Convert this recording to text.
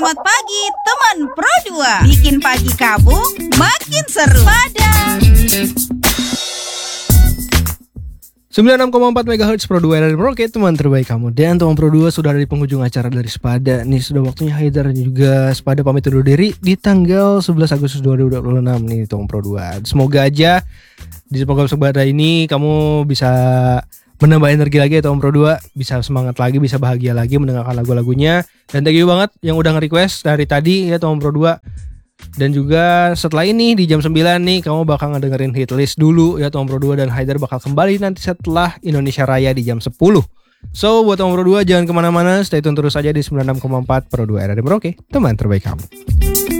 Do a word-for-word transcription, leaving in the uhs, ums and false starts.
Selamat pagi teman Pro dua. Bikin pagi kamu makin seru. Pada sembilan puluh enam koma empat megahertz Pro dua dari Merauke, teman terbaik kamu. Dan teman Pro dua sudah ada di penghujung acara dari Sepada. Nih sudah waktunya Haidar dan juga Sepada pamit undur diri di tanggal sebelas Agustus dua ribu dua puluh enam nih teman Pro dua. Semoga aja di program Sepada ini kamu bisa menambah energi lagi ya teman Pro dua, bisa semangat lagi, bisa bahagia lagi mendengarkan lagu-lagunya. Dan thank you banget yang udah nge-request dari tadi ya teman Pro dua. Dan juga setelah ini di jam sembilan nih kamu bakal ngedengerin hit list dulu ya Tom Pro dua, dan Haidar bakal kembali nanti setelah Indonesia Raya di jam sepuluh. So buat Tom Pro dua jangan kemana-mana, stay tune terus aja di sembilan puluh enam koma empat Pro dua R R I Merauke, teman terbaik kamu.